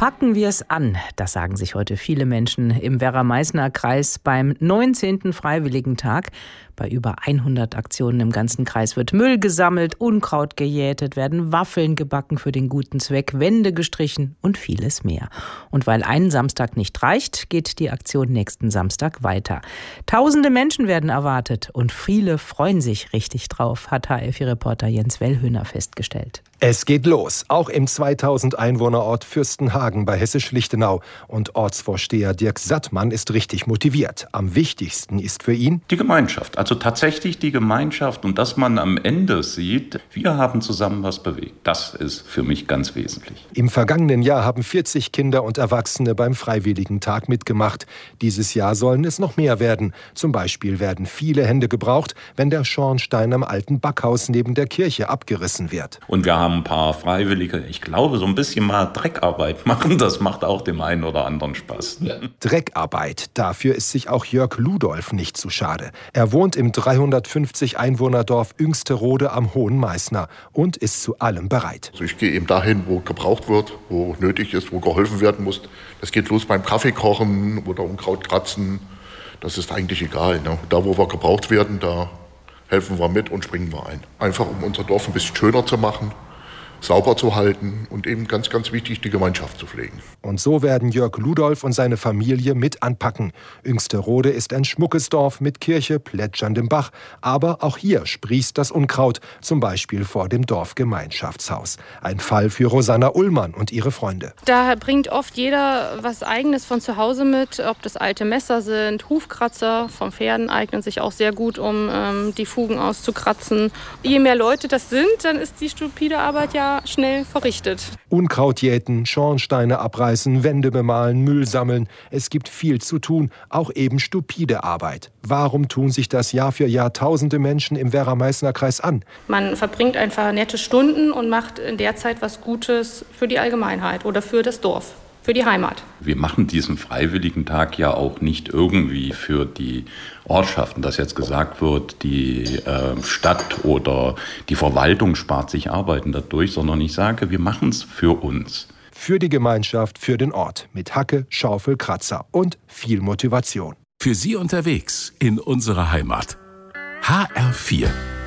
Packen wir es an, das sagen sich heute viele Menschen im Werra-Meißner Kreis beim 19. Freiwilligentag. Bei über 100 Aktionen im ganzen Kreis wird Müll gesammelt, Unkraut gejätet, werden Waffeln gebacken für den guten Zweck, Wände gestrichen und vieles mehr. Und weil ein Samstag nicht reicht, geht die Aktion nächsten Samstag weiter. Tausende Menschen werden erwartet und viele freuen sich richtig drauf, hat HR4-Reporter Jens Wellhöhner festgestellt. Es geht los, auch im 2000 Einwohnerort Fürstenhagen bei Hessisch-Lichtenau. Und Ortsvorsteher Dirk Sattmann ist richtig motiviert. Am wichtigsten ist für ihn die Gemeinschaft, also tatsächlich die Gemeinschaft und dass man am Ende sieht, wir haben zusammen was bewegt. Das ist für mich ganz wesentlich. Im vergangenen Jahr haben 40 Kinder und Erwachsene beim Freiwilligentag mitgemacht. Dieses Jahr sollen es noch mehr werden. Zum Beispiel werden viele Hände gebraucht, wenn der Schornstein am alten Backhaus neben der Kirche abgerissen wird. Und wir haben ein paar Freiwillige, ich glaube, so ein bisschen mal Dreckarbeit machen. Das macht auch dem einen oder anderen Spaß. Dreckarbeit, dafür ist sich auch Jörg Ludolf nicht zu schade. Er wohnt im 350 Einwohnerdorf Üngsterode am Hohen Meißner und ist zu allem bereit. Also ich gehe eben dahin, wo gebraucht wird, wo nötig ist, wo geholfen werden muss. Das geht los beim Kaffeekochen oder Unkraut kratzen. Das ist eigentlich egal. Ne? Da, wo wir gebraucht werden, da helfen wir mit und springen wir ein. Einfach, um unser Dorf ein bisschen schöner zu machen, sauber zu halten und eben ganz, ganz wichtig, die Gemeinschaft zu pflegen. Und so werden Jörg Ludolf und seine Familie mit anpacken. Üngsterode ist ein schmuckes Dorf mit Kirche, plätscherndem Bach. Aber auch hier sprießt das Unkraut, zum Beispiel vor dem Dorfgemeinschaftshaus. Ein Fall für Rosanna Ullmann und ihre Freunde. Da bringt oft jeder was Eigenes von zu Hause mit, ob das alte Messer sind, Hufkratzer vom Pferden eignen sich auch sehr gut, um die Fugen auszukratzen. Je mehr Leute das sind, dann ist die stupide Arbeit ja schnell verrichtet. Unkraut jäten, Schornsteine abreißen, Wände bemalen, Müll sammeln. Es gibt viel zu tun, auch eben stupide Arbeit. Warum tun sich das Jahr für Jahr tausende Menschen im Werra-Meißner Kreis an? Man verbringt einfach nette Stunden und macht in der Zeit was Gutes für die Allgemeinheit oder für das Dorf. Für die Heimat. Wir machen diesen Freiwilligentag ja auch nicht irgendwie für die Ortschaften, dass jetzt gesagt wird, die Stadt oder die Verwaltung spart sich Arbeiten dadurch, sondern ich sage, wir machen es für uns. Für die Gemeinschaft, für den Ort. Mit Hacke, Schaufel, Kratzer und viel Motivation. Für Sie unterwegs in unserer Heimat. HR4